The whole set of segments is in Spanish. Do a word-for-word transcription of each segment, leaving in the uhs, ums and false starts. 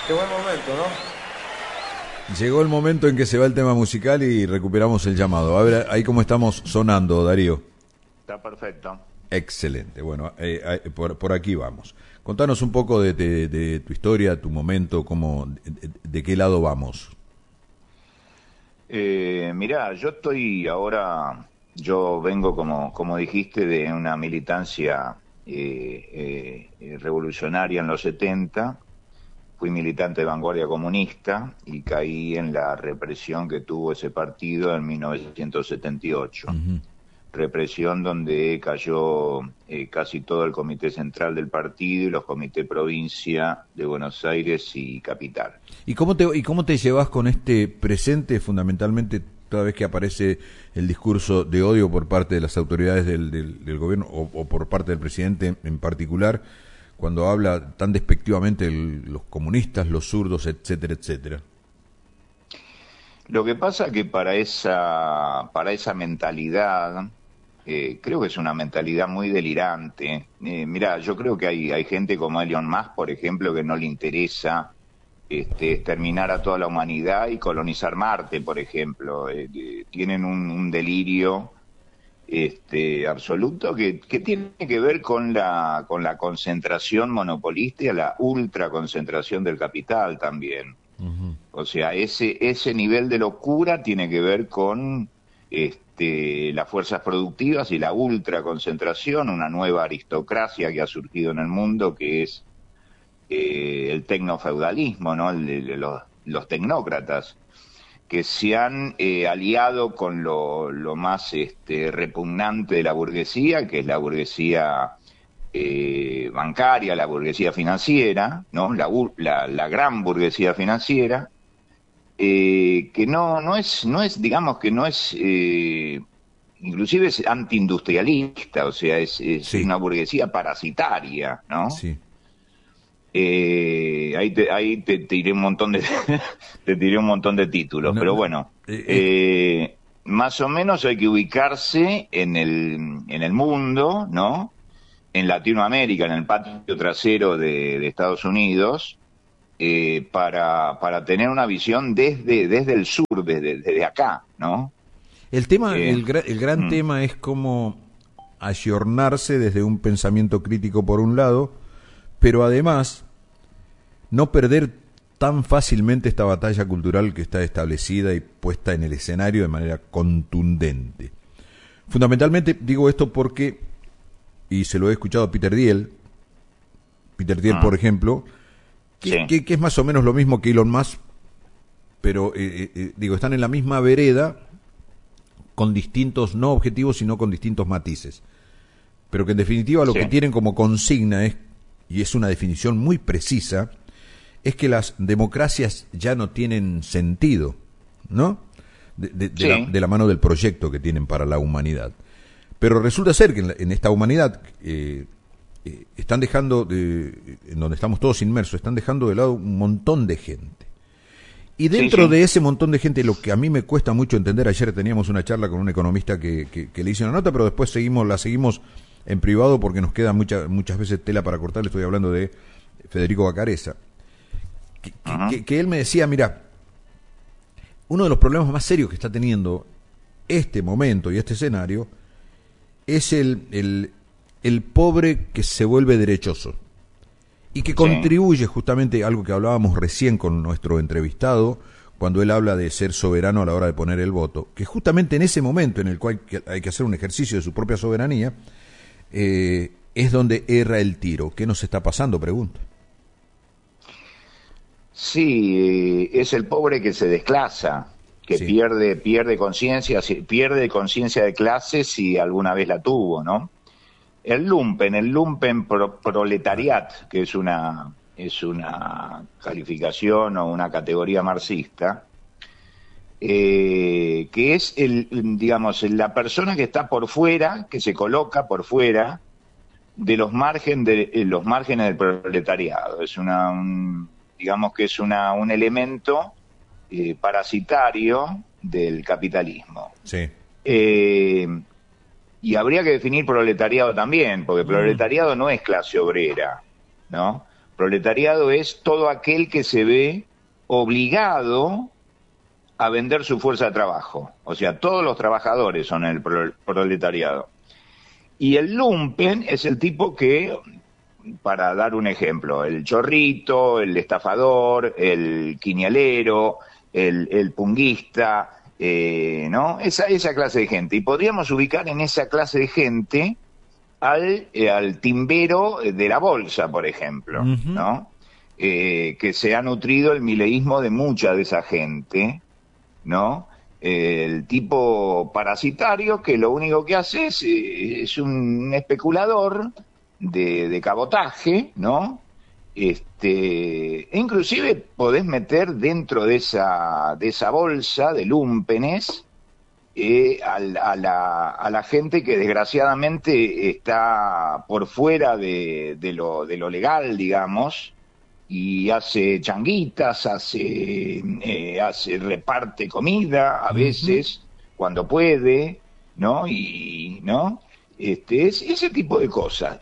Qué buen momento, ¿no? Llegó el momento en que se va el tema musical y recuperamos el llamado. A ver, ahí cómo estamos sonando, Darío. Está perfecto. Excelente. Bueno, eh, eh, por, por aquí vamos. Contanos un poco de, de, de tu historia, tu momento, cómo, de, de qué lado vamos. Eh, mirá, yo estoy ahora, yo vengo, como, como dijiste, de una militancia eh, eh, revolucionaria en los setenta. Fui militante de Vanguardia Comunista y caí en la represión que tuvo ese partido en mil novecientos setenta y ocho. Uh-huh. Represión donde cayó eh, casi todo el comité central del partido y los comités provincia de Buenos Aires y capital. ¿Y cómo te, y cómo te llevas con este presente, fundamentalmente, toda vez que aparece el discurso de odio por parte de las autoridades del, del, del gobierno o, o por parte del presidente en particular, cuando habla tan despectivamente el, los comunistas, los zurdos, etcétera, etcétera? Lo que pasa que para esa, para esa mentalidad, eh, creo que es una mentalidad muy delirante. Eh, mirá, yo creo que hay, hay gente como Elon Musk, por ejemplo, que no le interesa este, exterminar a toda la humanidad y colonizar Marte, por ejemplo. Eh, eh, tienen un, un delirio este, absoluto que, que tiene que ver con la, con la concentración monopolista y la ultraconcentración del capital también. Uh-huh. O sea, ese, ese nivel de locura tiene que ver con este, las fuerzas productivas y la ultraconcentración, una nueva aristocracia que ha surgido en el mundo, que es eh, el tecnofeudalismo, ¿no? El de, de los, los tecnócratas, que se han eh, aliado con lo, lo más este, repugnante de la burguesía, que es la burguesía eh, bancaria, la burguesía financiera, ¿no? La, la, la gran burguesía financiera, eh, que no, no es, no es, digamos que no es, eh, inclusive es antiindustrialista, o sea, es, es sí. una burguesía parasitaria, ¿no? Sí. Eh, ahí te, ahí te, te tiré un montón de te tiré un montón de títulos, no, pero bueno, eh, eh, más o menos hay que ubicarse en el en el mundo, ¿no? En Latinoamérica, en el patio trasero de, de Estados Unidos, eh, para para tener una visión desde desde el sur, desde, desde acá, ¿no? El tema, eh, el, el gran mm. tema es cómo ayornarse desde un pensamiento crítico por un lado, pero además no perder tan fácilmente esta batalla cultural que está establecida y puesta en el escenario de manera contundente. Fundamentalmente digo esto porque, y se lo he escuchado a Peter Thiel, Peter Thiel, ah. por ejemplo, que, sí. que, que es más o menos lo mismo que Elon Musk, pero eh, eh, digo, están en la misma vereda con distintos, no objetivos, sino con distintos matices. Pero que en definitiva lo sí. que tienen como consigna es, y es una definición muy precisa, es que las democracias ya no tienen sentido, ¿no? De, de, de, sí. la, de la mano del proyecto que tienen para la humanidad. Pero resulta ser que en, la, en esta humanidad eh, eh, están dejando, de, en donde estamos todos inmersos, están dejando de lado un montón de gente. Y dentro sí, sí. de ese montón de gente, lo que a mí me cuesta mucho entender, ayer teníamos una charla con un economista que, que, que le hice una nota, pero después seguimos la seguimos en privado porque nos queda mucha, muchas veces tela para cortar. Le estoy hablando de Federico Bacareza, que, que, que, que él me decía, mira, uno de los problemas más serios que está teniendo este momento y este escenario es el, el, el pobre que se vuelve derechoso y que sí. contribuye justamente a algo que hablábamos recién con nuestro entrevistado, cuando él habla de ser soberano a la hora de poner el voto, que justamente en ese momento en el cual hay que hacer un ejercicio de su propia soberanía, Eh, es donde erra el tiro. ¿Qué nos está pasando? Pregunto. Sí, eh, es el pobre que se desclasa, que sí. pierde pierde conciencia, pierde conciencia de clase si alguna vez la tuvo, ¿no? El lumpen, el lumpen pro, proletariat, que es una es una calificación o una categoría marxista, Eh, que es el, digamos, la persona que está por fuera, que se coloca por fuera de los márgenes de eh, los márgenes del proletariado. Es una, un, digamos que es una un elemento eh, parasitario del capitalismo. Sí. Eh, y habría que definir proletariado también, porque proletariado no es clase obrera, ¿no? Proletariado es todo aquel que se ve obligado a vender su fuerza de trabajo. O sea, todos los trabajadores son el proletariado. Y el lumpen es el tipo que, para dar un ejemplo, el chorrito, el estafador, el quinielero, el, el punguista, eh, ¿no? Esa, esa clase de gente. Y podríamos ubicar en esa clase de gente al, eh, al timbero de la bolsa, por ejemplo, uh-huh. ¿no? Eh, que se ha nutrido el mileísmo de mucha de esa gente, ¿no? Eh, el tipo parasitario que lo único que hace es, eh, es un especulador de, de cabotaje, ¿no? Este, e inclusive podés meter dentro de esa, de esa bolsa de lúmpenes eh, a, a, la, a la gente que desgraciadamente está por fuera de, de, lo, de lo legal, digamos, y hace changuitas, hace, eh, hace reparte comida a veces, uh-huh. cuando puede, ¿no? Y, ¿no? Este, es, ese tipo de cosas.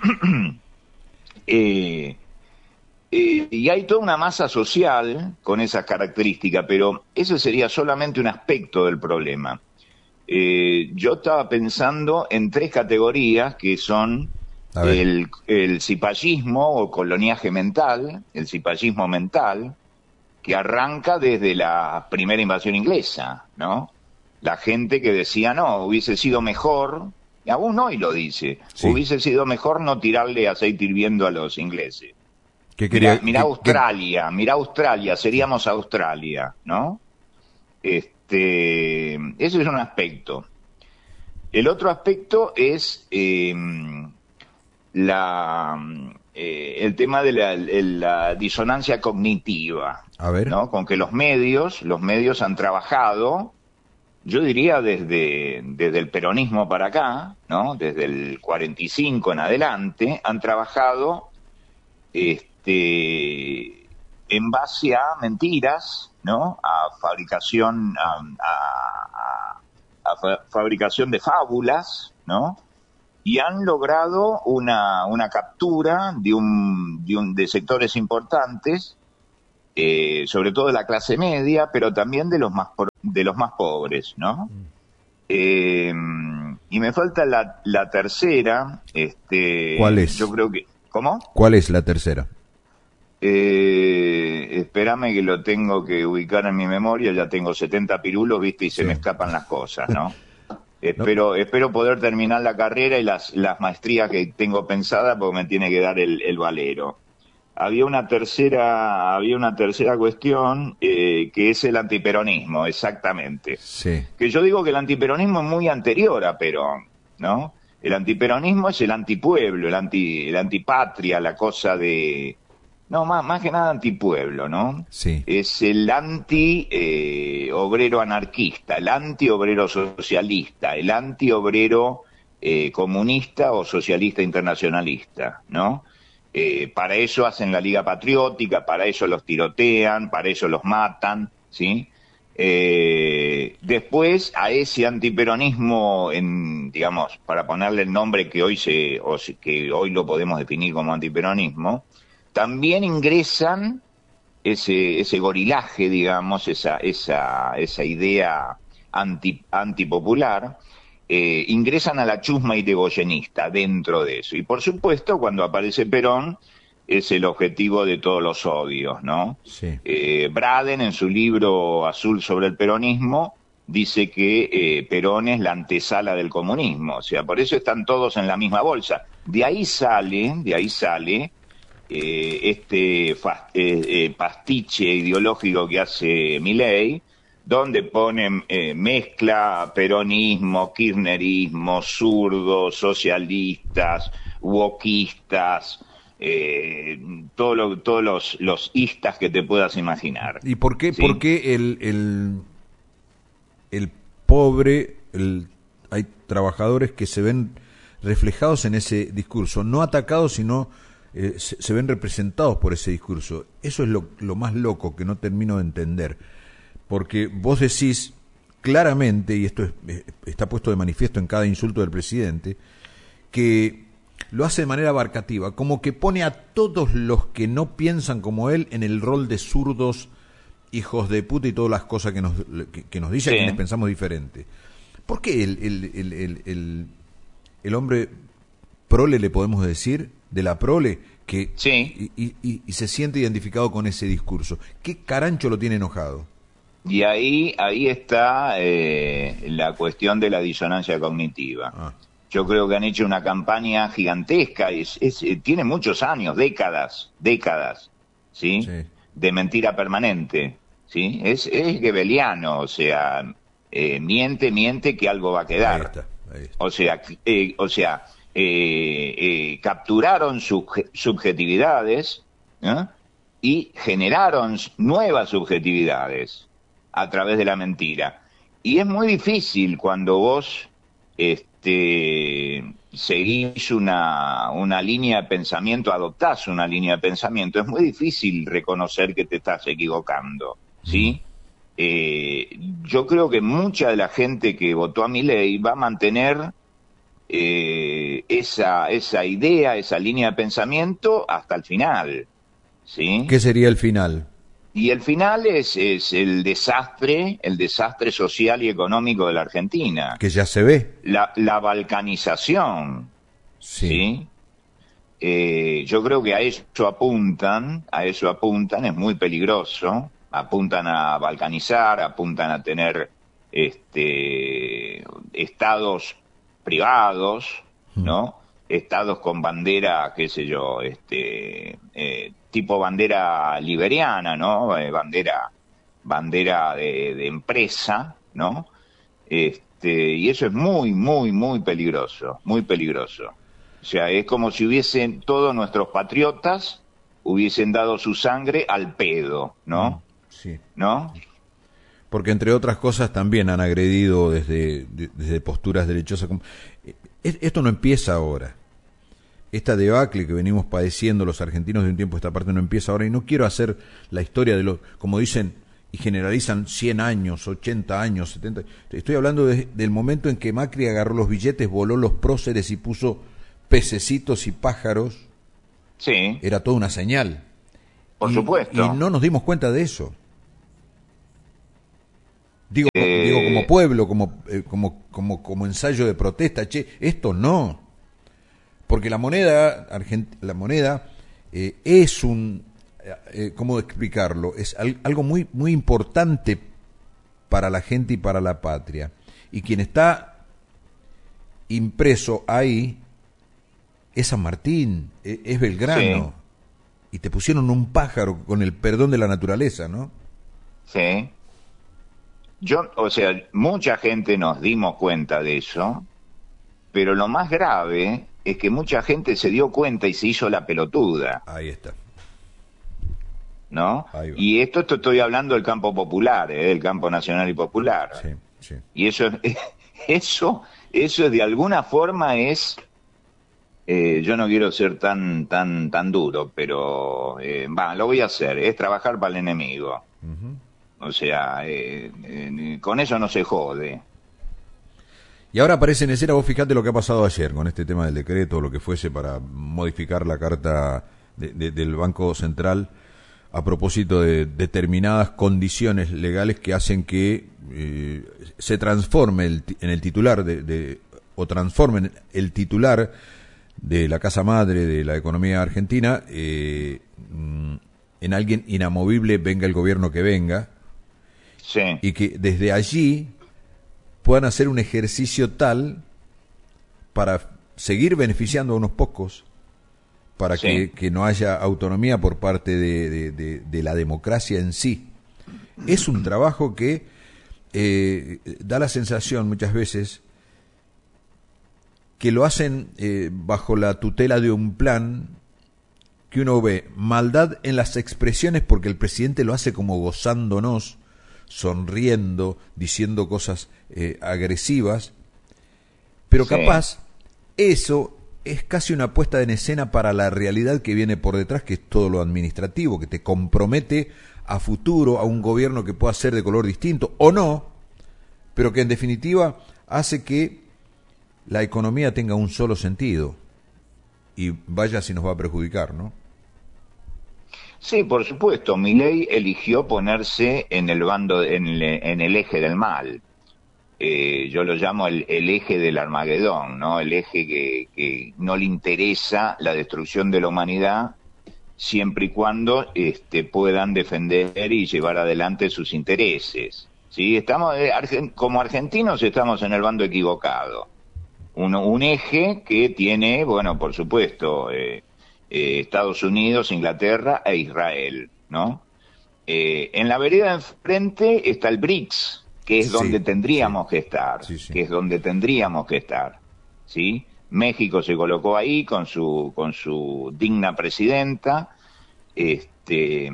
eh, eh, y hay toda una masa social con esas características, pero ese sería solamente un aspecto del problema. Eh, yo estaba pensando en tres categorías que son el, el cipallismo o coloniaje mental, el cipallismo mental, que arranca desde la primera invasión inglesa, ¿no? La gente que decía, no, hubiese sido mejor, y aún hoy lo dice, sí. hubiese sido mejor no tirarle aceite hirviendo a los ingleses. ¿Qué quería, mirá, mirá qué, Australia, qué... mirá Australia, seríamos Australia, ¿no? Este, ese es un aspecto. El otro aspecto es eh, la, eh, el tema de la, la disonancia cognitiva, a ver. ¿no? Con que los medios, los medios han trabajado, yo diría desde, desde el peronismo para acá, ¿no? Desde el cuarenta y cinco en adelante, han trabajado este, en base a mentiras, ¿no? A fabricación, a, a, a fa fabricación de fábulas, ¿no? Y han logrado una, una captura de un, de un, de sectores importantes, eh, sobre todo de la clase media, pero también de los más, de los más pobres, ¿no? Mm. Eh, y me falta la, la tercera, este. ¿Cuál es? Yo creo que, ¿cómo? ¿Cuál es la tercera? Eh, espérame que lo tengo que ubicar en mi memoria, ya tengo setenta pirulos, viste, y se sí. me escapan las cosas, ¿no? espero, no. espero poder terminar la carrera y las, las maestrías que tengo pensadas porque me tiene que dar el, el valero. Había una tercera, había una tercera cuestión, eh, que es el antiperonismo, exactamente. Sí. Que yo digo que el antiperonismo es muy anterior a Perón, ¿no? El antiperonismo es el antipueblo, el anti, el antipatria, la cosa de... No, más, más que nada antipueblo, ¿no? Sí. Es el anti-obrero eh, anarquista, el anti-obrero socialista, el anti-obrero eh, comunista o socialista internacionalista, ¿no? Eh, para eso hacen la Liga Patriótica, para eso los tirotean, para eso los matan, ¿sí? Eh, después a ese antiperonismo, en, digamos, para ponerle el nombre que hoy se, o que hoy lo podemos definir como antiperonismo, también ingresan ese, ese gorilaje, digamos, esa, esa, esa idea anti, antipopular, eh, ingresan a la chusma irigoyenista dentro de eso. Y por supuesto, cuando aparece Perón, es el objetivo de todos los odios, ¿no? Sí. Eh, Braden, en su libro Azul sobre el peronismo, dice que eh, Perón es la antesala del comunismo. O sea, por eso están todos en la misma bolsa. De ahí sale, de ahí sale... Eh, este fa, eh, eh, pastiche ideológico que hace Milei, donde ponen eh, mezcla peronismo, kirchnerismo, zurdos, socialistas, wokistas, eh, todo lo, todos los, los istas que te puedas imaginar. ¿Y por qué, ¿sí? por qué el, el, el pobre, el, hay trabajadores que se ven reflejados en ese discurso, no atacados, sino... Eh, se, se ven representados por ese discurso? Eso es lo, lo más loco que no termino de entender, porque vos decís claramente, y esto es, eh, está puesto de manifiesto en cada insulto del presidente, que lo hace de manera abarcativa, como que pone a todos los que no piensan como él en el rol de zurdos, hijos de puta y todas las cosas que nos, que, que nos dicen, sí, quienes pensamos diferente. ¿Por qué el, el, el, el, el, el hombre prole, le podemos decir, de la prole, que sí, y, y, y se siente identificado con ese discurso? ¿Qué carancho lo tiene enojado? Y ahí, ahí está eh, la cuestión de la disonancia cognitiva. Ah. Yo creo que han hecho una campaña gigantesca, es, es, tiene muchos años, décadas, décadas, ¿sí? Sí. De mentira permanente, ¿sí? Es, es gebeliano, o sea, eh, miente, miente que algo va a quedar. Ahí está, ahí está. O sea, eh, o sea eh, eh, capturaron subje subjetividades, ¿eh? Y generaron nuevas subjetividades a través de la mentira. Y es muy difícil cuando vos este, seguís una, una línea de pensamiento, adoptás una línea de pensamiento, es muy difícil reconocer que te estás equivocando, ¿sí? Eh, yo creo que mucha de la gente que votó a Milei va a mantener eh, esa, esa idea, esa línea de pensamiento hasta el final, ¿sí? ¿Qué sería el final? Y el final es, es el desastre, el desastre social y económico de la Argentina. Que ya se ve. La, la balcanización. Sí. ¿Sí? Eh, yo creo que a eso apuntan, a eso apuntan, es muy peligroso. Apuntan a balcanizar, apuntan a tener este, estados privados, ¿no? Estados con bandera, qué sé yo, este... Eh, tipo bandera liberiana, ¿no? Eh, bandera bandera de, de empresa, ¿no? Este, y eso es muy, muy, muy peligroso, muy peligroso. O sea, es como si hubiesen, todos nuestros patriotas hubiesen dado su sangre al pedo, ¿no? Sí. ¿No? Porque entre otras cosas también han agredido desde, desde posturas derechosas. Esto no empieza ahora. Esta debacle que venimos padeciendo los argentinos de un tiempo a esta parte no empieza ahora, y no quiero hacer la historia de los, como dicen y generalizan, cien años, ochenta años, setenta. Estoy hablando de, del momento en que Macri agarró los billetes, voló los próceres y puso pececitos y pájaros. Sí. Era toda una señal. Por y, supuesto. Y no nos dimos cuenta de eso. Digo, eh... digo como pueblo, como, eh, como, como, como ensayo de protesta, che, esto no. Porque la moneda, argent la moneda eh, es un, eh, ¿cómo explicarlo? Es al algo muy, muy importante para la gente y para la patria. Y quien está impreso ahí es San Martín, es, es Belgrano. Sí. Y te pusieron un pájaro con el perdón de la naturaleza, ¿no? Sí. Yo, o sea, mucha gente nos dimos cuenta de eso, pero lo más grave es que mucha gente se dio cuenta y se hizo la pelotuda. Ahí está. ¿No? Y esto, esto estoy hablando del campo popular, ¿eh? Del campo nacional y popular. Sí, sí. Y eso, eso, eso de alguna forma es, eh, yo no quiero ser tan, tan, tan duro, pero eh, va, lo voy a hacer, es trabajar para el enemigo. Uh-huh. O sea, eh, eh, con eso no se jode. Y ahora aparece en escena, vos fijate lo que ha pasado ayer con este tema del decreto, lo que fuese para modificar la carta de, de, del Banco Central a propósito de determinadas condiciones legales que hacen que eh, se transforme el, en el titular de, de o transformen el titular de la casa madre de la economía argentina eh, en alguien inamovible, venga el gobierno que venga, sí. Y que desde allí puedan hacer un ejercicio tal para seguir beneficiando a unos pocos, para sí. que, que no haya autonomía por parte de, de, de, de la democracia en sí. Es un trabajo que eh, da la sensación muchas veces que lo hacen eh, bajo la tutela de un plan que uno ve maldad en las expresiones, porque el presidente lo hace como gozándonos, sonriendo, diciendo cosas eh, agresivas, pero sí. Capaz eso es casi una puesta en escena para la realidad que viene por detrás, que es todo lo administrativo, que te compromete a futuro a un gobierno que pueda ser de color distinto o no, pero que en definitiva hace que la economía tenga un solo sentido, y vaya si nos va a perjudicar, ¿no? Sí, por supuesto. Milei eligió ponerse en el bando, en el, en el eje del mal. Eh, yo lo llamo el, el eje del Armagedón, ¿no? El eje que, que no le interesa la destrucción de la humanidad, siempre y cuando este, puedan defender y llevar adelante sus intereses. ¿Sí? Estamos, como argentinos estamos en el bando equivocado. Un, un eje que tiene, bueno, por supuesto, eh, eh, Estados Unidos, Inglaterra e Israel, ¿no? Eh, en la vereda de enfrente está el BRICS, que es sí, donde tendríamos sí. que estar, sí, sí. que es donde tendríamos que estar, ¿sí? México se colocó ahí con su con su digna presidenta, este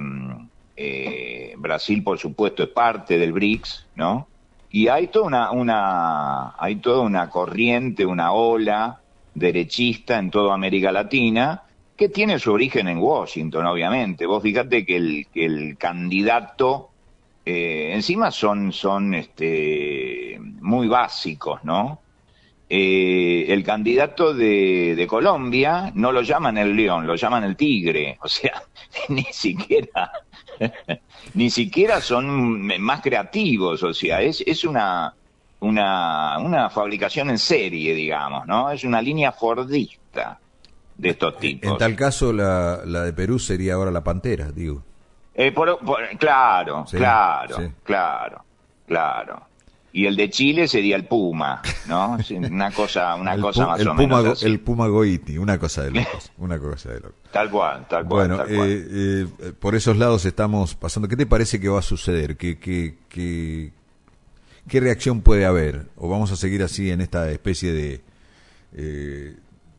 eh, Brasil por supuesto es parte del BRICS, ¿no? Y hay toda una, una hay toda una corriente, una ola derechista en toda América Latina que tiene su origen en Washington, obviamente. Vos fíjate que el que el candidato eh, encima son son este muy básicos, ¿no? Eh, el candidato de, de Colombia no lo llaman el león, lo llaman el tigre, o sea, ni siquiera ni siquiera son más creativos, o sea, es es una una una fabricación en serie, digamos, ¿no? Es una línea fordista de estos tipos. En tal caso la la de Perú sería ahora la pantera, digo. Eh, por, por, claro, sí, claro, sí. claro, claro. Y el de Chile sería el Puma, ¿no? Una cosa, una el cosa pu- más el o Puma, menos así. El Puma Goiti, una cosa de locos, una cosa de locos. Tal cual, tal cual. Bueno, tal cual. Eh, eh, por esos lados estamos pasando. ¿Qué te parece que va a suceder? ¿Qué, qué, qué, qué reacción puede haber? ¿O vamos a seguir así en esta especie de eh,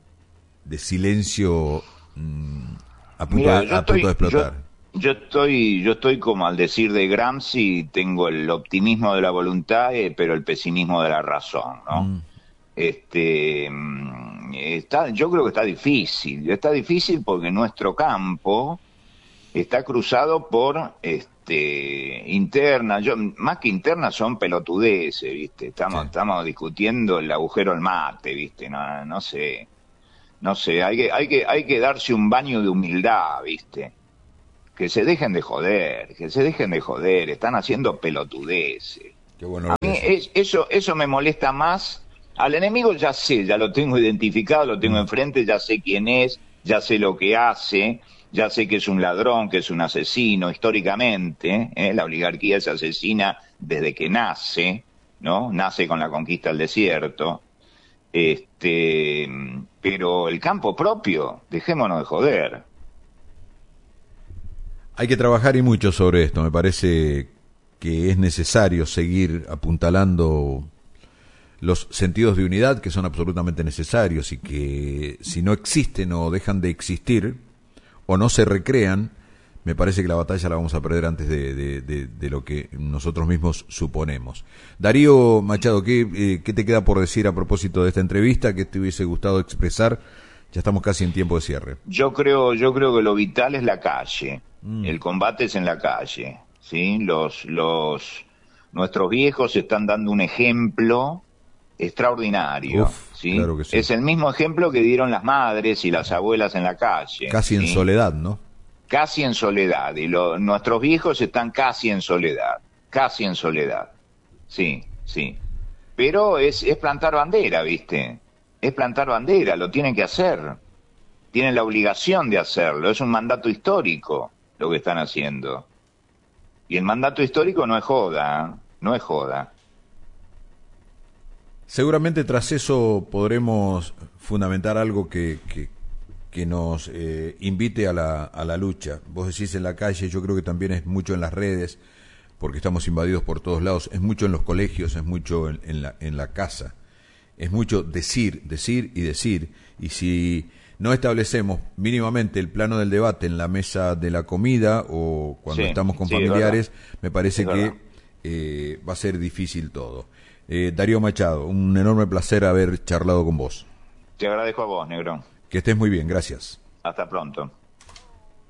de silencio mmm, a punto, Mira, de, a estoy, punto de explotar? Yo... Yo estoy, yo estoy como al decir de Gramsci, tengo el optimismo de la voluntad, eh, pero el pesimismo de la razón, ¿no? Mm. Este, está, yo creo que está difícil, está difícil porque nuestro campo está cruzado por, este, internas, yo, más que internas son pelotudeces, ¿viste? Estamos, sí. estamos discutiendo el agujero al mate, ¿viste? No, no sé, no sé, hay que, hay que, hay que darse un baño de humildad, ¿viste? Que se dejen de joder, que se dejen de joder, están haciendo pelotudeces. Qué bueno. A mí es, eso, eso me molesta más. Al enemigo ya sé, ya lo tengo identificado, lo tengo mm. enfrente, ya sé quién es, ya sé lo que hace, ya sé que es un ladrón, que es un asesino, históricamente, ¿eh? La oligarquía es asesina desde que nace, ¿no? Nace con la conquista del desierto. Este, pero el campo propio, dejémonos de joder. Hay que trabajar y mucho sobre esto. Me parece que es necesario seguir apuntalando los sentidos de unidad que son absolutamente necesarios y que si no existen o dejan de existir o no se recrean, me parece que la batalla la vamos a perder antes de, de, de, de lo que nosotros mismos suponemos. Darío Machado, ¿qué, eh, ¿qué te queda por decir a propósito de esta entrevista? ¿Qué te hubiese gustado expresar? Ya estamos casi en tiempo de cierre. Yo creo, yo creo que lo vital es la calle. Mm. El combate es en la calle, ¿sí? Los, los, nuestros viejos están dando un ejemplo extraordinario, Uf, ¿sí? Claro que sí. Es el mismo ejemplo que dieron las madres y las abuelas en la calle. Casi ¿sí? en soledad, ¿no? Casi en soledad. Y lo, nuestros viejos están casi en soledad. Casi en soledad. Sí, sí. Pero es, es plantar bandera, ¿viste? Es plantar bandera, lo tienen que hacer. Tienen la obligación de hacerlo. Es un mandato histórico lo que están haciendo. Y el mandato histórico no es joda, ¿eh? No es joda. Seguramente tras eso podremos fundamentar algo que, que, que nos eh, invite a la, a la lucha. Vos decís en la calle, yo creo que también es mucho en las redes, porque estamos invadidos por todos lados, es mucho en los colegios, es mucho en, en, la, en la casa, es mucho decir, decir y decir, y si no establecemos mínimamente el plano del debate en la mesa de la comida o cuando sí, estamos con sí, familiares, me parece que eh, va a ser difícil todo. Eh, Darío Machado, un enorme placer haber charlado con vos. Te agradezco a vos, Negrón. Que estés muy bien, gracias. Hasta pronto.